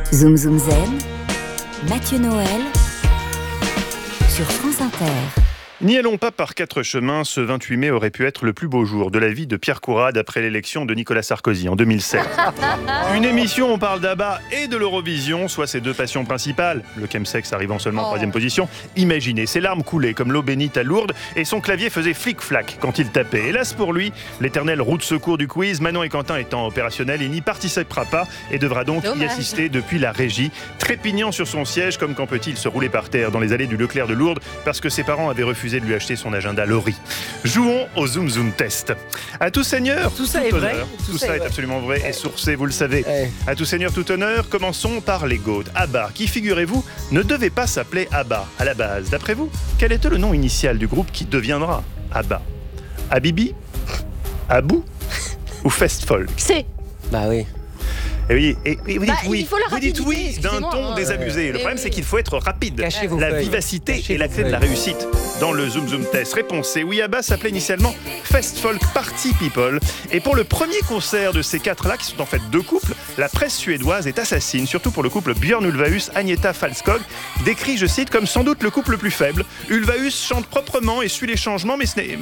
Zoom Zoom Zen, Mathieu Noël sur France Inter. N'y allons pas par quatre chemins, ce 28 mai aurait pu être le plus beau jour de la vie de Pierre Courade après l'élection de Nicolas Sarkozy en 2007. Une émission où on parle d'ABBA et de l'Eurovision, soit ses deux passions principales, le chemsex arrivant seulement en 3e position. Imaginez, ses larmes coulaient comme l'eau bénite à Lourdes et son clavier faisait flic-flac quand il tapait. Hélas pour lui, l'éternelle roue de secours du quiz, Manon et Quentin étant opérationnels, il n'y participera pas et devra donc y assister depuis la régie. Trépignant sur son siège, comme quand peut-il se rouler par terre dans les allées du Leclerc de Lourdes parce que ses parents avaient refusé de lui acheter son agenda Laurie. Jouons au Zoom Zoom Test. À tout seigneur, tout ça est honneur. vrai. Tout ça est absolument vrai et sourcé, vous le savez. À tout seigneur, tout honneur, commençons par les GOAT. ABBA, qui, figurez-vous, ne devait pas s'appeler ABBA à la base. D'après vous, quel était le nom initial du groupe qui deviendra ABBA? Habibi, Abou ou Festfolk? C'est. Bah oui. Et oui, et vous dites oui, il faut la vous dites oui rapidité, d'un excusez-moi, ton désabusé. Le problème, c'est qu'il faut être rapide. Cachez vos La feuilles. vivacité Cachez est la vos clé de la feuilles. réussite dans le Zoom Zoom Test. Réponse C. Oui, ABBA s'appelait initialement Festfolk Party People. Et pour le premier concert de ces quatre-là, qui sont en fait deux couples, la presse suédoise est assassine, surtout pour le couple Björn Ulvaeus, Agneta Falskog, décrit, je cite, comme sans doute le couple le plus faible. Ulvaeus chante proprement et suit les changements, mais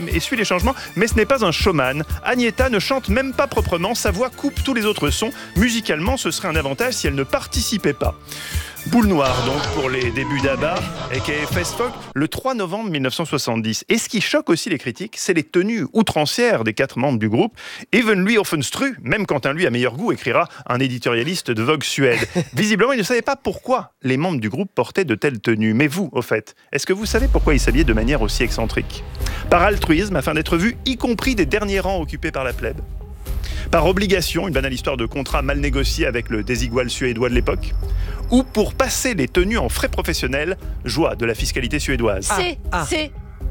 ce n'est pas un showman. Agneta ne chante même pas proprement, sa voix coupe tous les autres sons. Musicalement, ce serait un avantage si elle ne participait pas. Boule noire donc pour les débuts d'ABBA, aka Festfolk, le 3 novembre 1970. Et ce qui choque aussi les critiques, c'est les tenues outrancières des quatre membres du groupe. Even lui Offenstru, même Quentin lui a meilleur goût, écrira un éditorialiste de Vogue Suède. Visiblement, il ne savait pas pourquoi les membres du groupe portaient de telles tenues. Mais vous, au fait, est-ce que vous savez pourquoi ils s'habillaient de manière aussi excentrique? Par altruisme, afin d'être vus, y compris des derniers rangs occupés par la plèbe? Par obligation, une banale histoire de contrat mal négocié avec le désigual suédois de l'époque, ou pour passer les tenues en frais professionnels, joie de la fiscalité suédoise. C'est.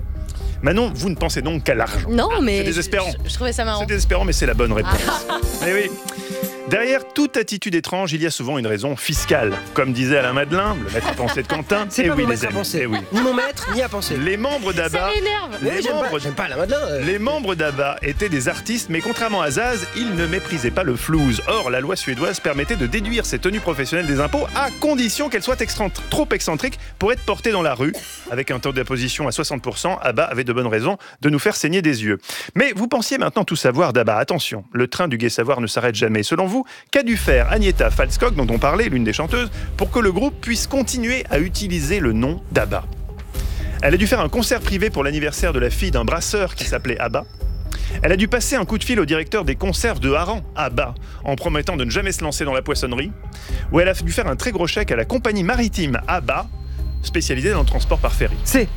Manon, vous ne pensez donc qu'à l'argent. Non, mais. C'est désespérant. Je trouvais ça marrant. C'est désespérant, mais c'est la bonne réponse. Eh oui. Derrière toute attitude étrange, il y a souvent une raison fiscale. Comme disait Alain Madelin, le maître à penser de Quentin. C'est eh pas oui, mon les maître à amis, penser. eh oui. Ni mon maître, ni à penser. Les membres Ça d'ABBA... m'énerve. J'aime pas la Madeleine. Les membres d'ABBA étaient des artistes, mais contrairement à Zaz, ils ne méprisaient pas le flouze. Or, la loi suédoise permettait de déduire ces tenues professionnelles des impôts à condition qu'elles soient trop excentriques pour être portées dans la rue. Avec un taux d'imposition à 60%, ABBA avait de bonnes raisons de nous faire saigner des yeux. Mais vous pensiez maintenant tout savoir d'ABBA. Attention, le train du gai savoir ne s'arrête jamais. Selon vous, qu'a dû faire Agneta Falskog, dont on parlait, l'une des chanteuses, pour que le groupe puisse continuer à utiliser le nom d'ABBA? Elle a dû faire un concert privé pour l'anniversaire de la fille d'un brasseur qui s'appelait ABBA. Elle a dû passer un coup de fil au directeur des conserves de Haran, ABBA, en promettant de ne jamais se lancer dans la poissonnerie. Ou elle a dû faire un très gros chèque à la compagnie maritime ABBA, spécialisée dans le transport par ferry. C'est.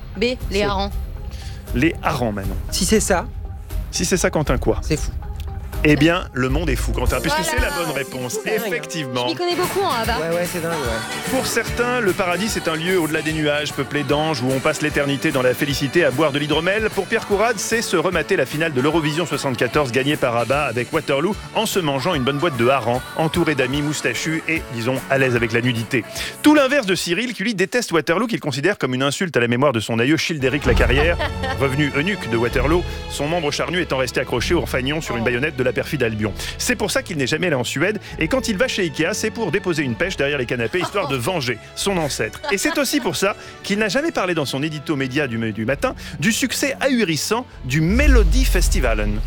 Les harengs. Les harengs, maintenant. Si c'est ça, Si c'est ça, Quentin, quoi? c'est fou. Eh bien, le monde est fou, Quentin, puisque Voilà. c'est la bonne réponse. C'est dingue. Je Effectivement. m'y connais beaucoup en ABBA. Ouais, c'est dingue, ouais. Pour certains, le paradis, c'est un lieu au-delà des nuages, peuplé d'anges, où on passe l'éternité dans la félicité à boire de l'hydromel. Pour Pierre Courade, c'est se remater la finale de l'Eurovision 74 gagnée par ABBA avec Waterloo, en se mangeant une bonne boîte de harengs, entouré d'amis moustachus et, disons, à l'aise avec la nudité. Tout l'inverse de Cyril, qui lui déteste Waterloo, qu'il considère comme une insulte à la mémoire de son aïeux Childéric Lacarrière, revenu eunuque de Waterloo, son membre charnu étant resté accroché au fanion sur une baïonnette de la perfide Albion. C'est pour ça qu'il n'est jamais allé en Suède, et quand il va chez Ikea, c'est pour déposer une pêche derrière les canapés, histoire de venger son ancêtre. Et c'est aussi pour ça qu'il n'a jamais parlé dans son édito média du matin du succès ahurissant du Melody Festivalen.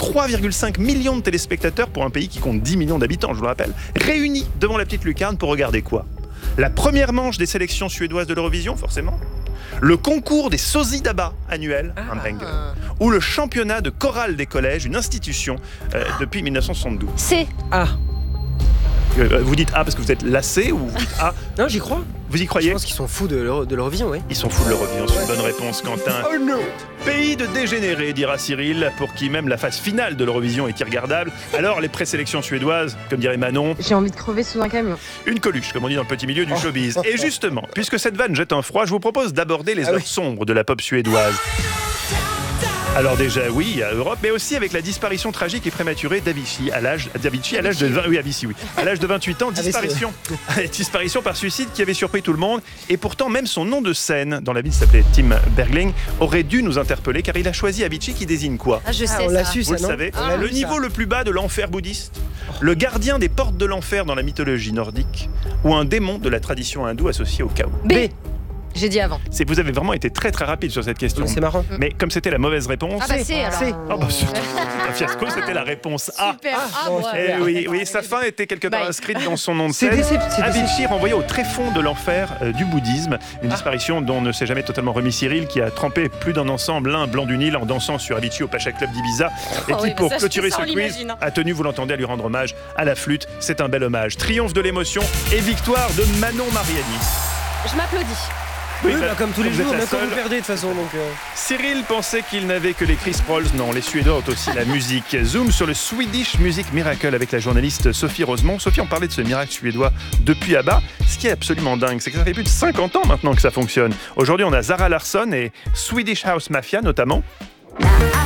3,5 millions de téléspectateurs pour un pays qui compte 10 millions d'habitants, je vous le rappelle, réunis devant la petite lucarne pour regarder quoi? La première manche des sélections suédoises de l'Eurovision, forcément. Le concours des sosies d'ABBA annuel, un banger. Ou le championnat de chorale des collèges, une institution depuis 1972. C'est. Ah. Vous dites A parce que vous êtes lassé ou vous dites A? Non, j'y crois. Vous y Je croyez? pense qu'ils sont fous de l'Eurovision, oui. Ils sont fous de l'Eurovision, c'est une bonne réponse, Quentin. Oh non. Pays de dégénérés, dira Cyril, pour qui même la phase finale de l'Eurovision est irregardable. Alors, les présélections suédoises, comme dirait Manon, J'ai envie de crever sous un camion. une coluche, comme on dit dans le petit milieu du showbiz. Et justement, puisque cette vanne jette un froid, je vous propose d'aborder les heures sombres de la pop suédoise. Alors déjà, oui, à Europe, mais aussi avec la disparition tragique et prématurée d'Avicii à l'âge de 28 ans, disparition par suicide qui avait surpris tout le monde. Et pourtant, même son nom de scène, dans la vie, s'appelait Tim Bergling, aurait dû nous interpeller, car il a choisi Avicii qui désigne quoi? Ah, je sais on l'a ça. su, Vous ça, le non savez, On l'a le lu, niveau ça. le plus bas de l'enfer bouddhiste, le gardien des portes de l'enfer dans la mythologie nordique, ou un démon de la tradition hindoue associé au chaos. B. J'ai dit avant. Vous avez vraiment été très très rapide sur cette question. C'est marrant. Mais comme c'était la mauvaise réponse, Ah bah c'est alors. C. oh, bah, c'est un fiasco, c'était la réponse A. Super. Ah, bon, ouais. Eh oui, sa fin était quelque part Bye. inscrite dans son nom de C'est scène. déceptif. Avicii renvoyé au tréfonds de l'enfer du bouddhisme, une disparition dont ne s'est jamais totalement remis Cyril, qui a trempé plus d'un ensemble, l'un blanc du Nil, en dansant sur Avicii au Pacha Club d'Ibiza, et Oh qui, oui, pour mais ça, clôturer ça, ce on quiz, l'imagine, hein. a tenu, vous l'entendez, à lui rendre hommage à la flûte. C'est un bel hommage. Triomphe de l'émotion et victoire de Manon Mariani. Je m'applaudis. Oui, bah, comme tous les vous êtes jours, la même quand seule. vous perdez de toute façon. Donc, Cyril pensait qu'il n'avait que les Chris Prolls. Non, les Suédois ont aussi la musique. Zoom sur le Swedish Music Miracle avec la journaliste Sophie Rosemont. Sophie, on parlait de ce miracle suédois depuis ABBA. Ce qui est absolument dingue, c'est que ça fait plus de 50 ans maintenant que ça fonctionne. Aujourd'hui, on a Zara Larsson et Swedish House Mafia notamment. I